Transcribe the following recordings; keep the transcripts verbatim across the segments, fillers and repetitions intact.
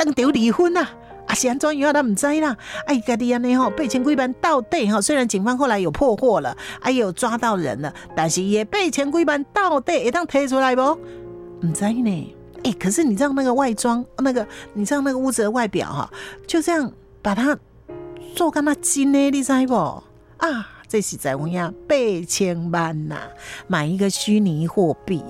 当着离婚啊，啊是安怎样咱唔知啦。哎，家己安尼吼，八千几万到底吼，虽然警方后来有破获了，啊也有抓到人了，但是也八千几万到底会当提出来不？唔知呢。哎、欸，可是你知道那个外装，那个你知道那个屋子的外表哈，就这样把它做干那金呢，你知不？啊，这是在我呀八千万呐、啊，买一个虚拟货币。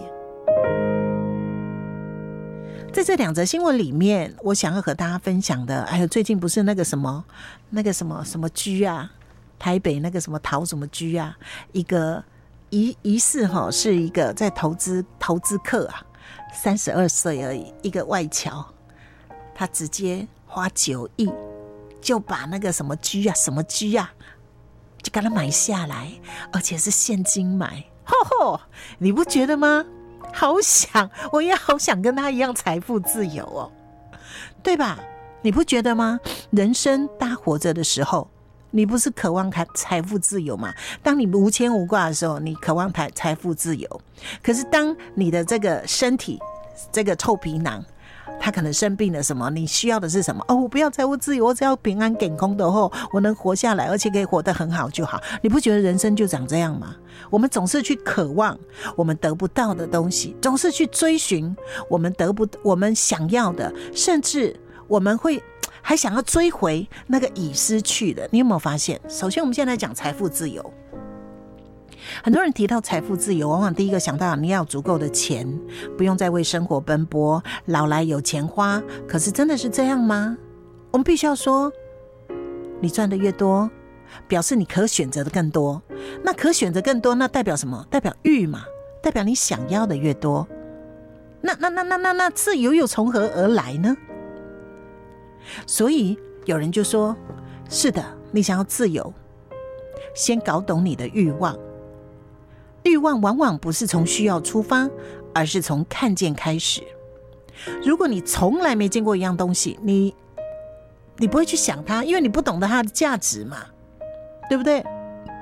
在这两则新闻里面，我想要和大家分享的，还有最近不是那个什么那个什么什么居啊，台北那个什么陶什么居啊，一个疑疑似哈是一个在投资投资客啊。三十二岁而已，一个外侨，他直接花九亿就把那个什么居啊，什么居啊，就给他买下来，而且是现金买。吼吼，你不觉得吗？好想，我也好想跟他一样财富自由哦，对吧？你不觉得吗？人生大家活着的时候，你不是渴望财富自由吗？当你无牵无挂的时候，你渴望财富自由。可是当你的这个身体，这个臭皮囊，他可能生病了什么，你需要的是什么？哦，我不要财务自由，我只要平安健康的后，我能活下来，而且可以活得很好就好。你不觉得人生就长这样吗？我们总是去渴望我们得不到的东西，总是去追寻我们得不我们想要的，甚至我们会还想要追回那个已失去的。你有没有发现？首先我们现在讲财富自由，很多人提到财富自由，往往第一个想到你要有足够的钱，不用再为生活奔波，老来有钱花。可是真的是这样吗？我们必须要说，你赚的越多，表示你可选择的更多。那可选择更多，那代表什么？代表欲嘛，代表你想要的越多。那那那那那那自由又从何而来呢？所以有人就说，是的，你想要自由，先搞懂你的欲望。欲望往往不是从需要出发，而是从看见开始。如果你从来没见过一样东西，你你不会去想它，因为你不懂得它的价值嘛，对不对？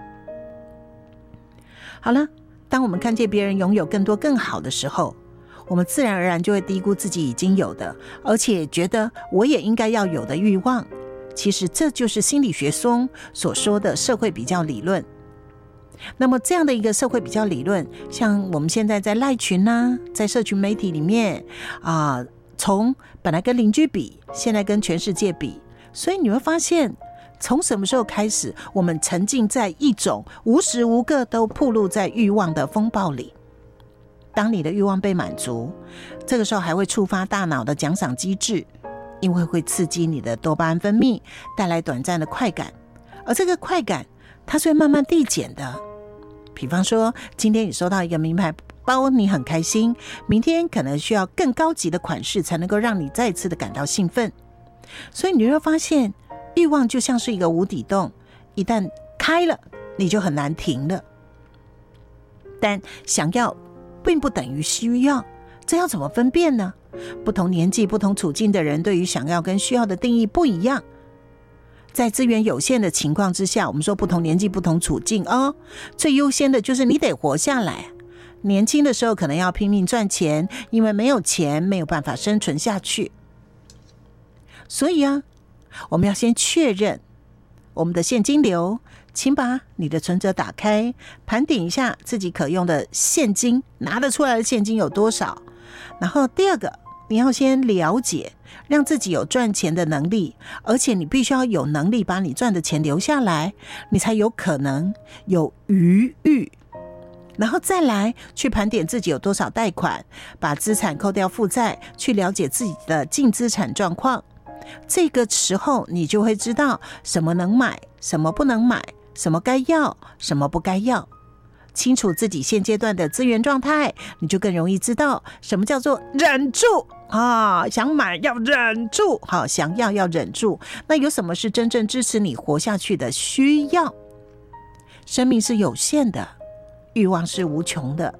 好了，当我们看见别人拥有更多更好的时候，我们自然而然就会低估自己已经有的，而且觉得我也应该要有的欲望。其实这就是心理学中所说的社会比较理论。那么这样的一个社会比较理论，像我们现在在赖群啊，在社群媒体里面啊，从本来跟邻居比，现在跟全世界比，所以你会发现，从什么时候开始，我们沉浸在一种无时无刻都暴露在欲望的风暴里。当你的欲望被满足，这个时候还会触发大脑的奖赏机制，因为会刺激你的多巴胺分泌，带来短暂的快感，而这个快感它是会慢慢递减的。比方说，今天你收到一个名牌包，你很开心，明天可能需要更高级的款式才能够让你再次的感到兴奋。所以你会发现，欲望就像是一个无底洞，一旦开了，你就很难停了。但想要并不等于需要，这要怎么分辨呢？不同年纪、不同处境的人对于想要跟需要的定义不一样。在资源有限的情况之下，我们说不同年纪、不同处境哦，最优先的就是你得活下来。年轻的时候可能要拼命赚钱，因为没有钱没有办法生存下去。所以啊，我们要先确认我们的现金流，请把你的存折打开，盘点一下自己可用的现金，拿得出来的现金有多少。然后第二个，你要先了解，让自己有赚钱的能力，而且你必须要有能力把你赚的钱留下来，你才有可能有余裕。然后再来去盘点自己有多少贷款，把资产扣掉负债，去了解自己的净资产状况。这个时候你就会知道什么能买，什么不能买，什么该要，什么不该要。清楚自己现阶段的资源状态，你就更容易知道什么叫做忍住啊，想买要忍住，好，想要要忍住。那有什么是真正支持你活下去的需要？生命是有限的，欲望是无穷的。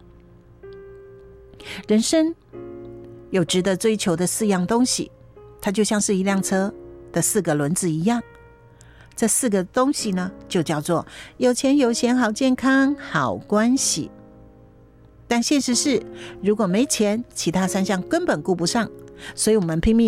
人生有值得追求的四样东西，它就像是一辆车的四个轮子一样。这四个东西呢，就叫做有钱有闲好健康好关系。但现实是，如果没钱，其他三项根本顾不上，所以我们拼命